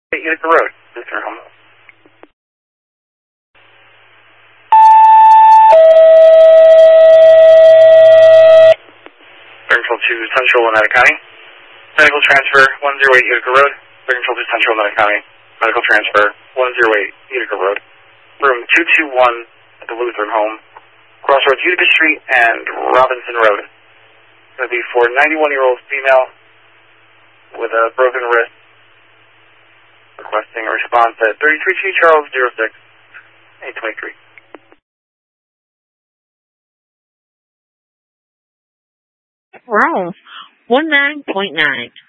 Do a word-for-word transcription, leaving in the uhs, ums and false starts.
Utica Road, Lutheran Home. Control to Central Winnetka County. Medical transfer one zero eight Utica Road. Control to Central Winnetka County. Medical transfer one zero eight Utica Road. Room two two one at the Lutheran Home. Crossroads Utica Street and Robinson Road. It's going to be for a ninety-one-year-old female with a broken wrist. Requesting a response at thirty-three T Charles zero six eight twenty-three. Rome, one nine point nine.